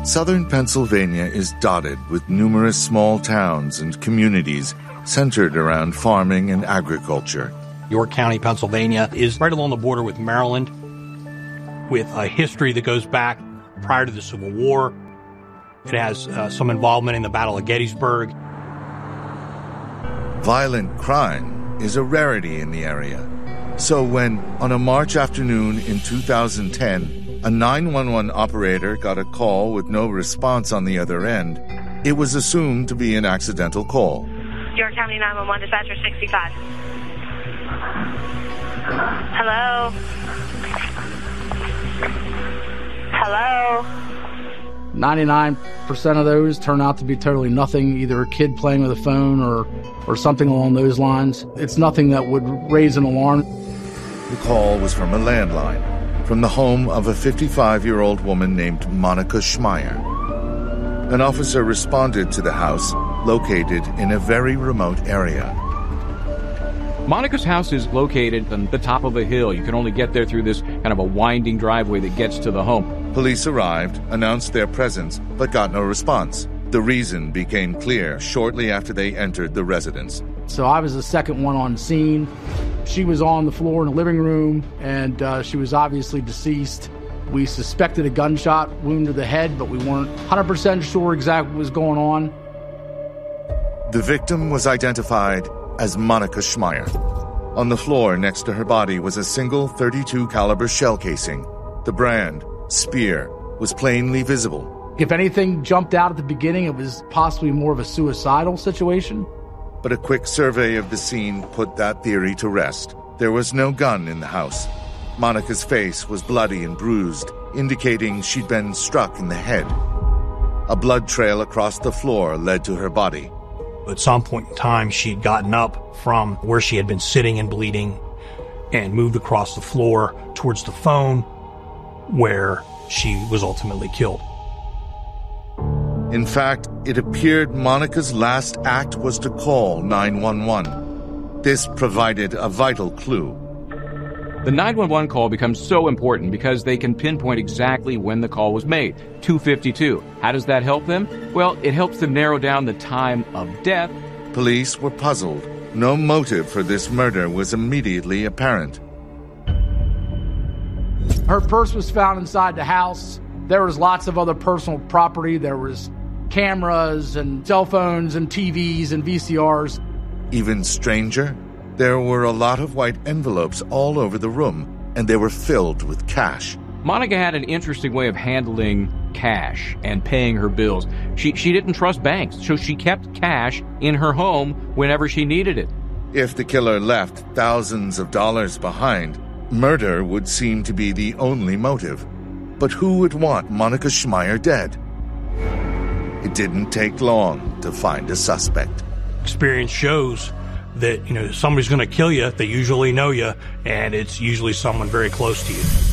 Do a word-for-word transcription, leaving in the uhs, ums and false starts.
Southern Pennsylvania is dotted with numerous small towns and communities centered around farming and agriculture. York County, Pennsylvania is right along the border with Maryland, with a history that goes back prior to the Civil War. It has uh, some involvement in the Battle of Gettysburg. Violent crime is a rarity in the area. So when, on a March afternoon in two thousand ten, a nine one one operator got a call with no response on the other end, it was assumed to be an accidental call. York County nine one one, dispatcher sixty-five. Hello? Hello? ninety-nine percent of those turn out to be totally nothing, either a kid playing with a phone or, or something along those lines. It's nothing that would raise an alarm. The call was from a landline, from the home of a fifty-five-year-old woman named Monica Schmeier. An officer responded to the house, located in a very remote area. Monica's house is located on the top of a hill. You can only get there through this kind of a winding driveway that gets to the home. Police arrived, announced their presence, but got no response. The reason became clear shortly after they entered the residence. So I was the second one on scene. She was on the floor in the living room, and uh, she was obviously deceased. We suspected a gunshot wound to the head, but we weren't one hundred percent sure exactly what was going on. The victim was identified as Monica Schmeier. On the floor next to her body was a single thirty-two caliber shell casing. The brand, Spear, was plainly visible. If anything jumped out at the beginning, it was possibly more of a suicidal situation. But a quick survey of the scene put that theory to rest. There was no gun in the house. Monica's face was bloody and bruised, indicating she'd been struck in the head. A blood trail across the floor led to her body. At some point in time, she'd gotten up from where she had been sitting and bleeding and moved across the floor towards the phone where she was ultimately killed. In fact, it appeared Monica's last act was to call nine one one. This provided a vital clue. The nine one one call becomes so important because they can pinpoint exactly when the call was made, two fifty-two. How does that help them? Well, it helps them narrow down the time of death. Police were puzzled. No motive for this murder was immediately apparent. Her purse was found inside the house. There was lots of other personal property. There was cameras and cell phones and T Vs and V C Rs. Even stranger, there were a lot of white envelopes all over the room, and they were filled with cash. Monica had an interesting way of handling cash and paying her bills. She she didn't trust banks, so she kept cash in her home whenever she needed it. If the killer left thousands of dollars behind, murder would seem to be the only motive. But who would want Monica Schmeier dead? It didn't take long to find a suspect. Experience shows that, you know, somebody's going to kill you. They usually know you, and it's usually someone very close to you.